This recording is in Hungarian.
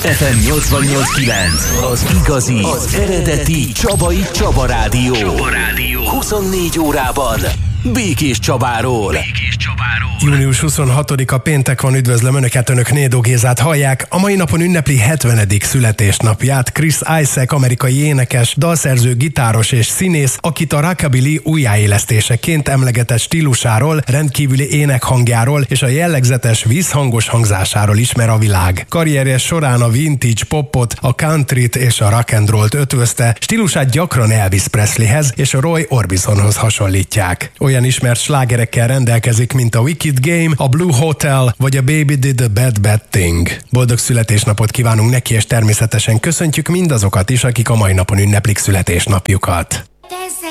FM 88.9, az igazi, az eredeti Csaba Rádió. 24 órában Békés Csabáról. Június 26-a péntek van, üdvözlöm Önöket, Önök Nédó Gézát hallják. A mai napon ünnepli 70. születésnapját Chris Isaak, amerikai énekes, dalszerző, gitáros és színész, akit a rockabilly újjáélesztéseként emlegetett stílusáról, rendkívüli énekhangjáról és a jellegzetes vízhangos hangzásáról ismer a világ. Karrierje során a vintage popot, a countryt és a rock and rollt ötvözte, stílusát gyakran Elvis Presleyhez és a Roy Orbisonhoz hasonlítják. Olyan ismert slágerekkel rendelkezik, mint a Wicked Game, a Blue Hotel vagy a Baby Did a Bad Thing. Boldog születésnapot kívánunk neki, és természetesen köszöntjük mindazokat is, akik a mai napon ünneplik születésnapjukat.